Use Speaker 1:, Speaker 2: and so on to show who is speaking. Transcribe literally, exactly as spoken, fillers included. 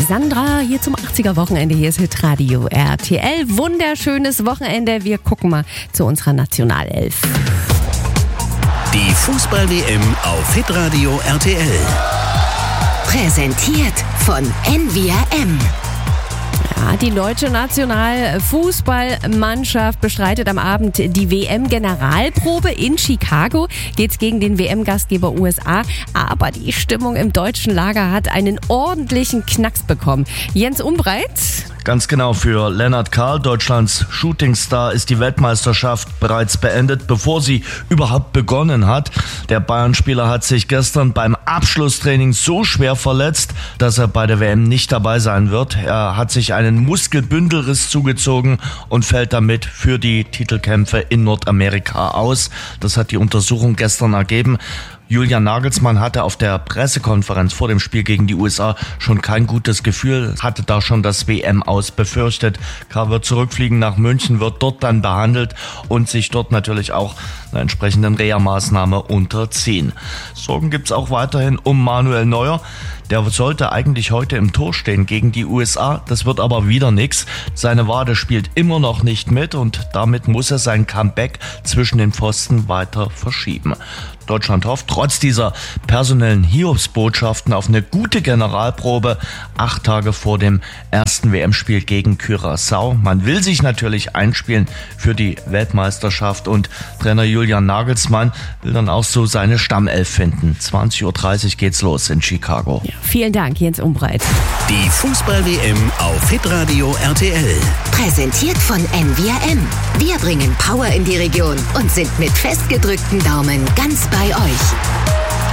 Speaker 1: Sandra hier zum achtziger-Wochenende. Hier ist Hitradio R T L. Wunderschönes Wochenende. Wir gucken mal zu unserer Nationalelf.
Speaker 2: Die Fußball-W M auf Hitradio R T L.
Speaker 3: Präsentiert von Envia M.
Speaker 1: Ja, die deutsche Nationalfußballmannschaft bestreitet am Abend die W M-Generalprobe. In Chicago geht's gegen den W M-Gastgeber U S A. Aber die Stimmung im deutschen Lager hat einen ordentlichen Knacks bekommen. Jens Umbreit?
Speaker 4: Ganz genau, für Lennart Karl, Deutschlands Shootingstar, ist die Weltmeisterschaft bereits beendet, bevor sie überhaupt begonnen hat. Der Bayern-Spieler hat sich gestern beim Abschlusstraining so schwer verletzt, dass er bei der W M nicht dabei sein wird. Er hat sich einen Muskelbündelriss zugezogen und fällt damit für die Titelkämpfe in Nordamerika aus. Das hat die Untersuchung gestern ergeben. Julian Nagelsmann hatte auf der Pressekonferenz vor dem Spiel gegen die U S A schon kein gutes Gefühl, hatte da schon das W M-Aus befürchtet. Karl wird zurückfliegen nach München, wird dort dann behandelt und sich dort natürlich auch einer entsprechenden Reha-Maßnahme unterziehen. Sorgen gibt's auch weiterhin um Manuel Neuer. Der sollte eigentlich heute im Tor stehen gegen die U S A. Das wird aber wieder nichts. Seine Wade spielt immer noch nicht mit und damit muss er sein Comeback zwischen den Pfosten weiter verschieben. Deutschland hofft trotz dieser personellen Hiobsbotschaften auf eine gute Generalprobe acht Tage vor dem ersten W M-Spiel gegen Curaçao. Man will sich natürlich einspielen für die Weltmeisterschaft und Trainer Julian Nagelsmann will dann auch so seine Stammelf finden. zwanzig Uhr dreißig geht's los in Chicago.
Speaker 1: Ja, vielen Dank, Jens Umbreit.
Speaker 2: Die Fußball-W M auf Hitradio R T L.
Speaker 3: Präsentiert von Envia M. Wir bringen Power in die Region und sind mit festgedrückten Daumen ganz bei euch.